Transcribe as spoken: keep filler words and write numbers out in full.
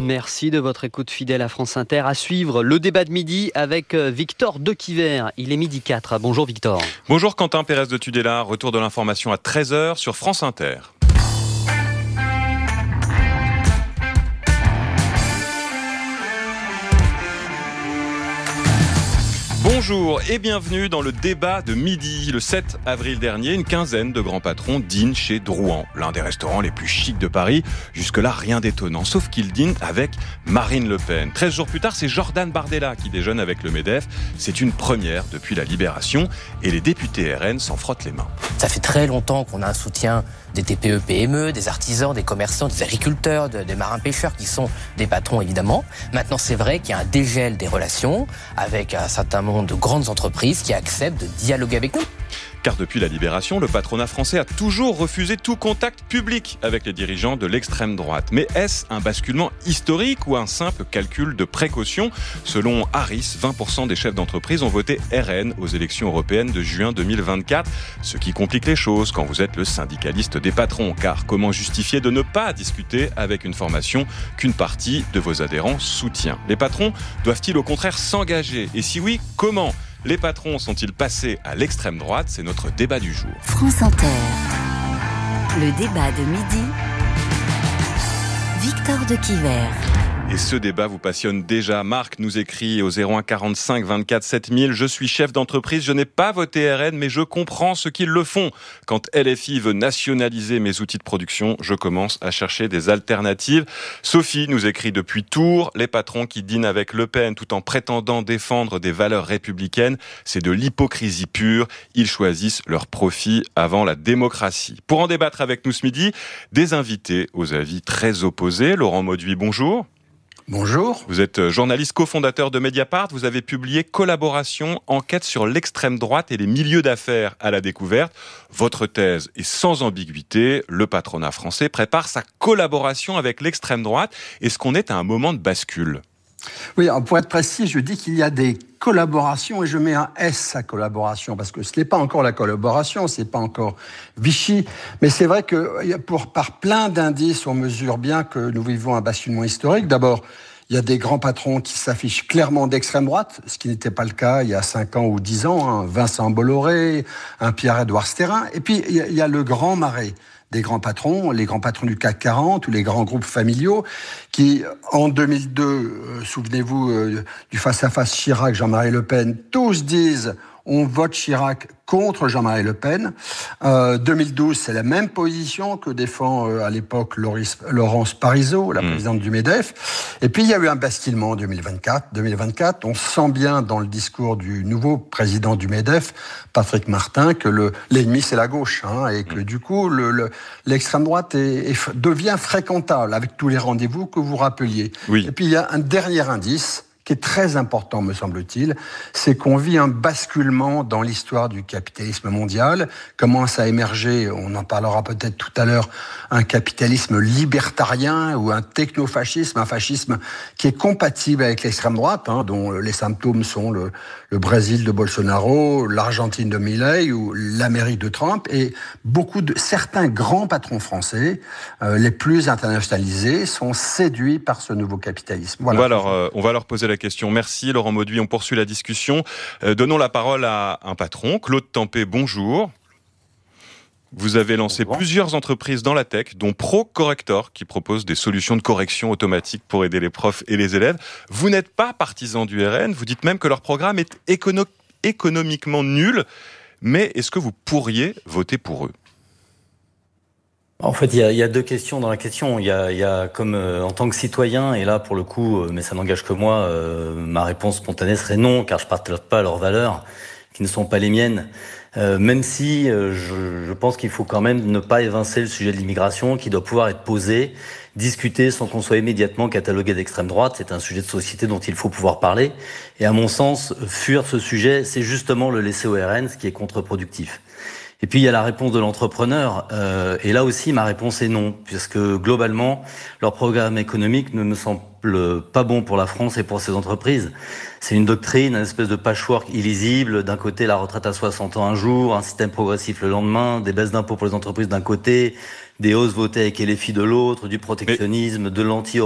Merci de votre écoute fidèle à France Inter. À suivre le débat de midi avec Victor Dequiver. Il est midi quatre. Bonjour Victor. Bonjour Quentin Pérez de Tudela. Retour de l'information à treize heures sur France Inter. Bonjour et bienvenue dans le débat de midi. Le sept avril dernier, une quinzaine de grands patrons dînent chez Drouan, l'un des restaurants les plus chics de Paris. Jusque-là, rien d'étonnant, sauf qu'ils dînent avec Marine Le Pen. treize jours plus tard, c'est Jordan Bardella qui déjeune avec le MEDEF. C'est une première depuis la Libération et les députés R N s'en frottent les mains. Ça fait très longtemps qu'on a un soutien des T P E P M E, des artisans, des commerçants, des agriculteurs, de, des marins-pêcheurs qui sont des patrons évidemment. Maintenant, c'est vrai qu'il y a un dégel des relations avec un certain nombre de grandes entreprises qui acceptent de dialoguer avec nous. Car depuis la Libération, le patronat français a toujours refusé tout contact public avec les dirigeants de l'extrême droite. Mais est-ce un basculement historique ou un simple calcul de précaution ? Selon Harris, vingt pour cent des chefs d'entreprise ont voté R N aux élections européennes de juin deux mille vingt-quatre, ce qui complique les choses quand vous êtes le syndicaliste des patrons. Car comment justifier de ne pas discuter avec une formation qu'une partie de vos adhérents soutient ? Les patrons doivent-ils au contraire s'engager ? Et si oui, comment ? Les patrons sont-ils passés à l'extrême droite ? C'est notre débat du jour. France Inter. Le débat de midi. Victor Dequiver. Et ce débat vous passionne déjà. Marc nous écrit au zéro un quarante-cinq vingt-quatre sept mille. Je suis chef d'entreprise, je n'ai pas voté R N, mais je comprends ceux qui le font. Quand L F I veut nationaliser mes outils de production, je commence à chercher des alternatives. Sophie nous écrit depuis Tours. Les patrons qui dînent avec Le Pen tout en prétendant défendre des valeurs républicaines, c'est de l'hypocrisie pure. Ils choisissent leur profit avant la démocratie. Pour en débattre avec nous ce midi, des invités aux avis très opposés. Laurent Mauduit, bonjour. Bonjour. Vous êtes journaliste cofondateur de Mediapart. Vous avez publié Collaboration, enquête sur l'extrême droite et les milieux d'affaires à la découverte. Votre thèse est sans ambiguïté. Le patronat français prépare sa collaboration avec l'extrême droite. Est-ce qu'on est à un moment de bascule ? Oui, pour être précis, je dis qu'il y a des collaborations et je mets un S à collaboration parce que ce n'est pas encore la collaboration, ce n'est pas encore Vichy. Mais c'est vrai que pour, par plein d'indices, on mesure bien que nous vivons un basculement historique. D'abord, il y a des grands patrons qui s'affichent clairement d'extrême droite, ce qui n'était pas le cas il y a cinq ans ou dix ans. Hein. Vincent Bolloré, un Pierre-Édouard Stérin. Et puis, il y a, il y a le grand marais des grands patrons, les grands patrons du C A C quarante ou les grands groupes familiaux qui, en deux mille deux, euh, souvenez-vous euh, du face-à-face Chirac-Jean-Marie Le Pen, tous disent on vote Chirac contre Jean-Marie Le Pen. Euh, deux mille douze, c'est la même position que défend euh, à l'époque Loris, Laurence Parisot, la mmh. présidente du MEDEF. Et puis il y a eu un basculement en deux mille vingt-quatre. deux mille vingt-quatre, on sent bien dans le discours du nouveau président du MEDEF, Patrick Martin, que le, l'ennemi c'est la gauche, hein, et que mmh. du coup le, le, l'extrême droite est, est, devient fréquentable avec tous les rendez-vous que vous rappeliez. Oui. Et puis il y a un dernier indice qui est très important, me semble-t-il, c'est qu'on vit un basculement dans l'histoire du capitalisme mondial. Commence à émerger, on en parlera peut-être tout à l'heure, un capitalisme libertarien ou un technofascisme, un fascisme qui est compatible avec l'extrême droite, hein, dont les symptômes sont le, le Brésil de Bolsonaro, l'Argentine de Milei ou l'Amérique de Trump. Et beaucoup de certains grands patrons français, euh, les plus internationalisés, sont séduits par ce nouveau capitalisme. Voilà. On va alors, euh, on va leur poser la question. Merci Laurent Mauduit, on poursuit la discussion. Euh, donnons la parole à un patron, Claude Tempé, bonjour. Vous avez lancé bonjour. plusieurs entreprises dans la tech, dont ProCorrector, qui propose des solutions de correction automatique pour aider les profs et les élèves. Vous n'êtes pas partisan du R N, vous dites même que leur programme est écono- économiquement nul, mais est-ce que vous pourriez voter pour eux ? En fait, il y a, il y a deux questions dans la question. Il y a, il y a comme euh, en tant que citoyen, et là pour le coup, euh, mais ça n'engage que moi, euh, ma réponse spontanée serait non, car je ne partage pas leurs valeurs, qui ne sont pas les miennes. Euh, même si euh, je, je pense qu'il faut quand même ne pas évincer le sujet de l'immigration, qui doit pouvoir être posé, discuté sans qu'on soit immédiatement catalogué d'extrême droite. C'est un sujet de société dont il faut pouvoir parler. Et à mon sens, fuir ce sujet, c'est justement le laisser au R N, ce qui est contre-productif. Et puis il y a la réponse de l'entrepreneur, euh, et là aussi ma réponse est non, puisque globalement leur programme économique ne me semble pas bon pour la France et pour ses entreprises. C'est une doctrine, une espèce de patchwork illisible, d'un côté la retraite à soixante ans un jour, un système progressif le lendemain, des baisses d'impôts pour les entreprises d'un côté, des hausses votées avec L F I de l'autre, du protectionnisme, Mais... de l'anti